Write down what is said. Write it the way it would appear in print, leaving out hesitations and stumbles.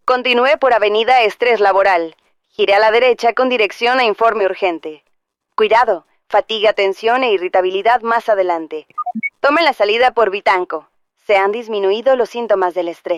Continúe por Avenida Estrés Laboral. Gire a la derecha con dirección a informe urgente. Cuidado, fatiga, tensión e irritabilidad más adelante. Tome la salida por Vitanco. Se han disminuido los síntomas del estrés.